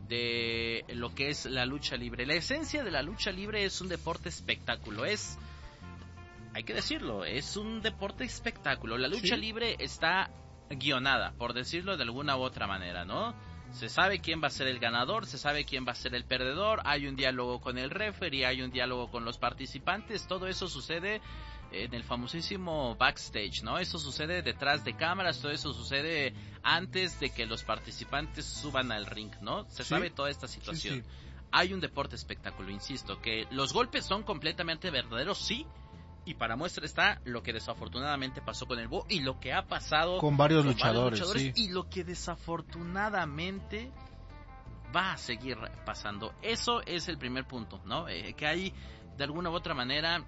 de lo que es la lucha libre. La esencia de la lucha libre es un deporte espectáculo, hay que decirlo, es un deporte espectáculo. La lucha libre está guionada, por decirlo de alguna u otra manera, ¿no? Se sabe quién va a ser el ganador, se sabe quién va a ser el perdedor, hay un diálogo con el referee, hay un diálogo con los participantes, todo eso sucede en el famosísimo backstage, ¿no? Eso sucede detrás de cámaras, todo eso sucede antes de que los participantes suban al ring, ¿no? Se sabe toda esta situación. Hay un deporte espectáculo, insisto, que los golpes son completamente verdaderos, sí. Y para muestra está lo que desafortunadamente pasó con el Búho y lo que ha pasado con varios luchadores y lo que desafortunadamente va a seguir pasando. Eso es el primer punto, ¿no? Que hay de alguna u otra manera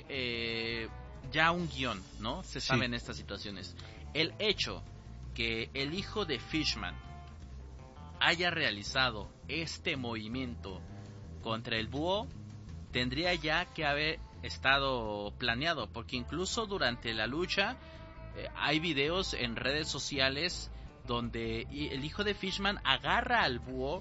ya un guión, ¿no? Se sabe en estas situaciones. El hecho que el hijo de Fishman haya realizado este movimiento contra el Búho tendría ya que haber estado planeado, porque incluso durante la lucha hay videos en redes sociales donde el hijo de Fishman agarra al Búho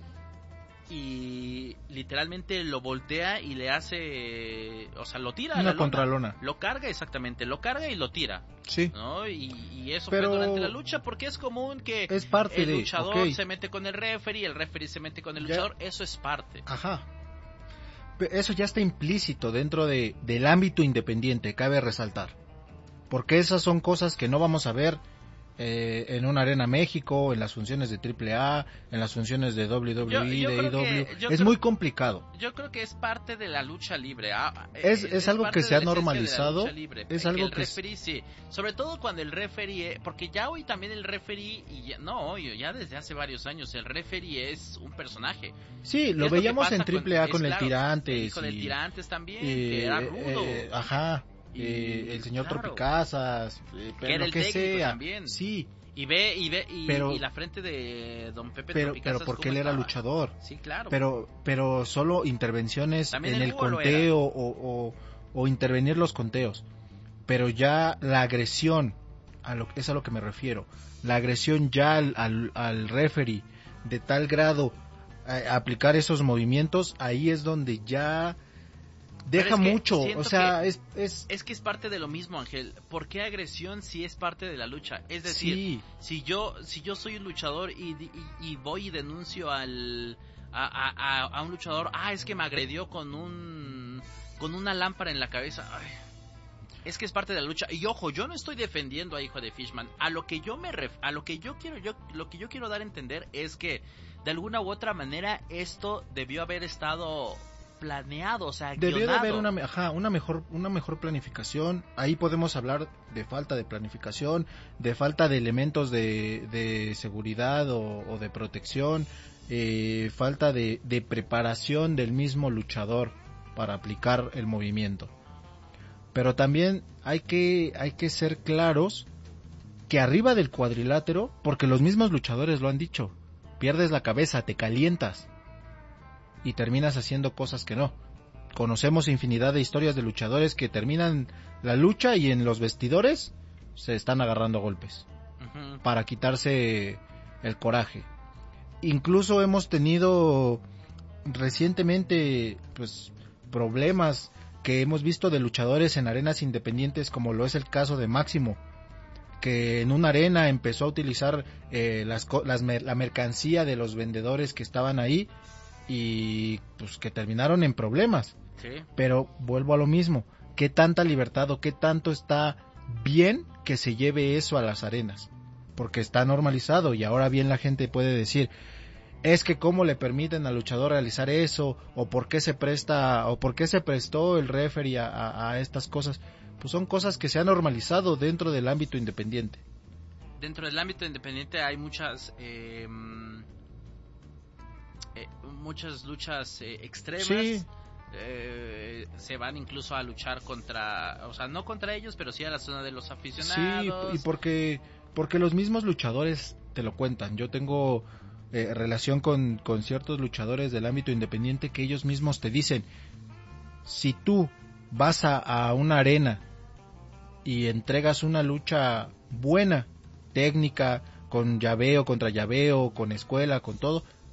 y literalmente lo voltea y le hace, o sea, lo tira a la contralona. Lo carga, exactamente, lo carga y lo tira. Sí. ¿No? Y eso fue durante la lucha, porque es común que es parte el luchador se mete con el referee se mete con el luchador, eso es parte. Ajá. Eso ya está implícito dentro del ámbito independiente, cabe resaltar. Porque esas son cosas que no vamos a ver en una Arena México, en las funciones de AAA, en las funciones de WWE, de AEW. Es muy complicado. Yo creo que es parte de la lucha libre. Es algo que se ha normalizado. Es algo que referee, sí. Sobre todo cuando el referee, porque ya hoy también el referee, ya desde hace varios años, el referee es un personaje. Sí, lo veíamos en AAA con el Tirantes. Y con el Tirantes también, que era rudo. Ajá. El señor Tropicazas, pero lo que sea también. Sí. Y la frente de don Pepe Tropicazas, pero porque él era luchador. Sí, claro. Pero solo intervenciones también en el conteo o intervenir los conteos. Pero ya la agresión, es a lo que me refiero. La agresión ya al referee de tal grado aplicar esos movimientos, ahí es donde ya deja mucho, o sea, es que es parte de lo mismo, Ángel. ¿Por qué agresión si es parte de la lucha? Es decir, si yo soy un luchador y voy y denuncio a un luchador, es que me agredió con una lámpara en la cabeza. Es que es parte de la lucha. Y ojo, yo no estoy defendiendo a hijo de Fishman. Lo que yo quiero dar a entender es que de alguna u otra manera esto debió haber estado planeado, o sea, debió guionado. de haber una mejor planificación. Ahí podemos hablar de falta de planificación, de falta de elementos de seguridad o de protección, falta de preparación del mismo luchador para aplicar el movimiento. Pero también hay que ser claros que arriba del cuadrilátero, porque los mismos luchadores lo han dicho, pierdes la cabeza, te calientas y terminas haciendo cosas que no. Conocemos infinidad de historias de luchadores que terminan la lucha y en los vestidores se están agarrando golpes para quitarse el coraje. Incluso hemos tenido recientemente problemas que hemos visto de luchadores en arenas independientes, como lo es el caso de Máximo, que en una arena empezó a utilizar la mercancía de los vendedores que estaban ahí y que terminaron en problemas. Sí. Pero vuelvo a lo mismo, ¿qué tanta libertad o qué tanto está bien que se lleve eso a las arenas? Porque está normalizado y ahora bien la gente puede decir, es que cómo le permiten al luchador realizar eso, o por qué se prestó el referee a estas cosas. Pues son cosas que se han normalizado dentro del ámbito independiente. Dentro del ámbito independiente hay muchas luchas extremas. Sí. Se van incluso a luchar no contra ellos, pero sí a la zona de los aficionados. Sí, y porque los mismos luchadores te lo cuentan. Yo tengo relación con ciertos luchadores del ámbito independiente que ellos mismos te dicen, si tú vas a una arena y entregas una lucha buena, técnica, con llaveo contra llaveo, con escuela, con todo,